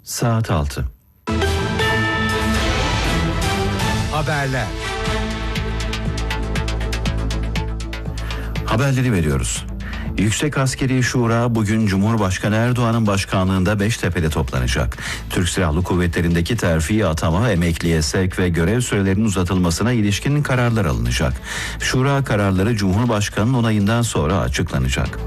Saat 6. Haberler. Haberleri veriyoruz. Yüksek Askeri Şura bugün Cumhurbaşkanı Erdoğan'ın başkanlığında Beştepe'de toplanacak. Türk Silahlı Kuvvetleri'ndeki terfi, atama, emekliye sevk ve görev sürelerinin uzatılmasına ilişkin kararlar alınacak. Şura kararları Cumhurbaşkanı'nın onayından sonra açıklanacak.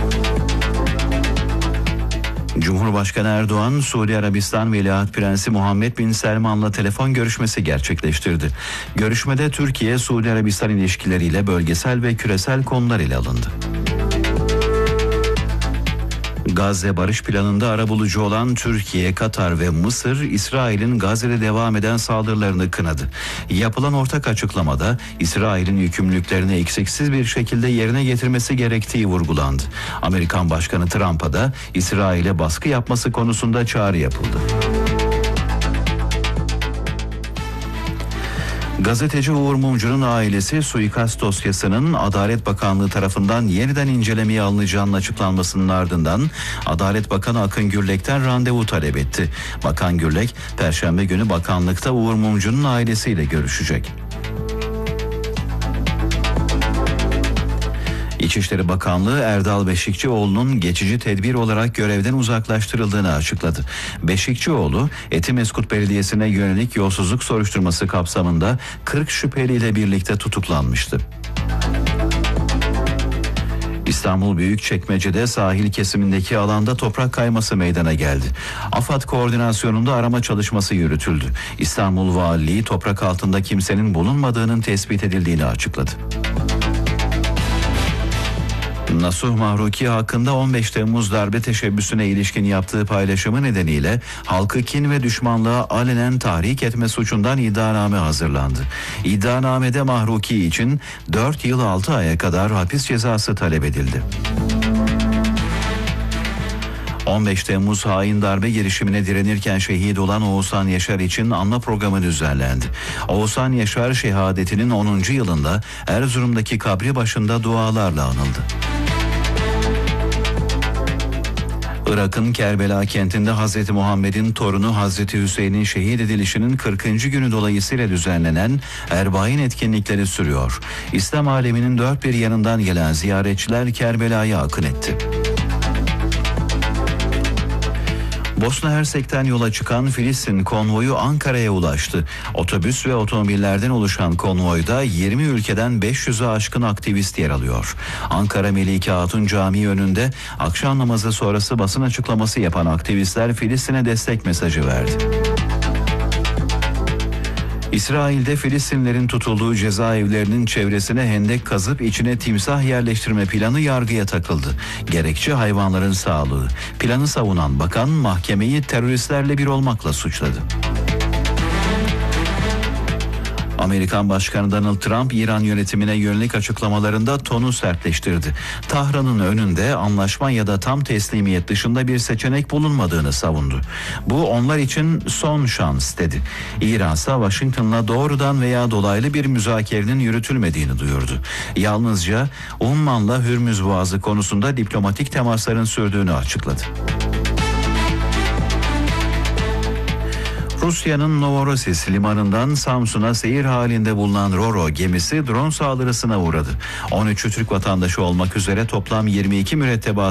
Cumhurbaşkanı Erdoğan, Suudi Arabistan Veliaht Prensi Muhammed Bin Selman'la telefon görüşmesi gerçekleştirdi. Görüşmede Türkiye-Suudi Arabistan ilişkileriyle bölgesel ve küresel konular ele alındı. Gazze Barış Planı'nda arabulucu olan Türkiye, Katar ve Mısır, İsrail'in Gazze'de devam eden saldırılarını kınadı. Yapılan ortak açıklamada İsrail'in yükümlülüklerini eksiksiz bir şekilde yerine getirmesi gerektiği vurgulandı. Amerikan Başkanı Trump'a da İsrail'e baskı yapması konusunda çağrı yapıldı. Gazeteci Uğur Mumcu'nun ailesi suikast dosyasının Adalet Bakanlığı tarafından yeniden incelemeye alınacağının açıklanmasının ardından Adalet Bakanı Akın Gürlek'ten randevu talep etti. Bakan Gürlek, Perşembe günü bakanlıkta Uğur Mumcu'nun ailesiyle görüşecek. İçişleri Bakanlığı Erdal Beşikçioğlu'nun geçici tedbir olarak görevden uzaklaştırıldığını açıkladı. Beşikçioğlu, Etimeskut Belediyesi'ne yönelik yolsuzluk soruşturması kapsamında 40 şüpheliyle birlikte tutuklanmıştı. İstanbul Büyükçekmece'de sahil kesimindeki alanda toprak kayması meydana geldi. AFAD koordinasyonunda arama çalışması yürütüldü. İstanbul Valiliği toprak altında kimsenin bulunmadığının tespit edildiğini açıkladı. Nasuh Mahruki hakkında 15 Temmuz darbe teşebbüsüne ilişkin yaptığı paylaşımı nedeniyle halkı kin ve düşmanlığa alenen tahrik etme suçundan iddianame hazırlandı. İddianamede Mahruki için 4 yıl 6 aya kadar hapis cezası talep edildi. 15 Temmuz hain darbe girişimine direnirken şehit olan Oğuzhan Yaşar için anma programı düzenlendi. Oğuzhan Yaşar şehadetinin 10. yılında Erzurum'daki kabri başında dualarla anıldı. Irak'ın Kerbela kentinde Hazreti Muhammed'in torunu Hazreti Hüseyin'in şehit edilişinin 40. günü dolayısıyla düzenlenen Erbain etkinlikleri sürüyor. İslam aleminin dört bir yanından gelen ziyaretçiler Kerbela'ya akın etti. Bosna Hersek'ten yola çıkan Filistin konvoyu Ankara'ya ulaştı. Otobüs ve otomobillerden oluşan konvoyda 20 ülkeden 500'e aşkın aktivist yer alıyor. Ankara Melike Hatun Camii önünde akşam namazı sonrası basın açıklaması yapan aktivistler Filistin'e destek mesajı verdi. İsrail'de Filistinlerin tutulduğu cezaevlerinin çevresine hendek kazıp içine timsah yerleştirme planı yargıya takıldı. Gerekçe hayvanların sağlığı. Planı savunan bakan mahkemeyi teröristlerle bir olmakla suçladı. Amerikan Başkanı Donald Trump, İran yönetimine yönelik açıklamalarında tonu sertleştirdi. Tahran'ın önünde anlaşma ya da tam teslimiyet dışında bir seçenek bulunmadığını savundu. Bu onlar için son şans dedi. İran ise Washington'la doğrudan veya dolaylı bir müzakerenin yürütülmediğini duyurdu. Yalnızca Umman'la Hürmüz Boğazı konusunda diplomatik temasların sürdüğünü açıkladı. Rusya'nın Novorossisk limanından Samsun'a seyir halinde bulunan Ro-Ro gemisi drone saldırısına uğradı. 13'ü Türk vatandaşı olmak üzere toplam 22 mürettebat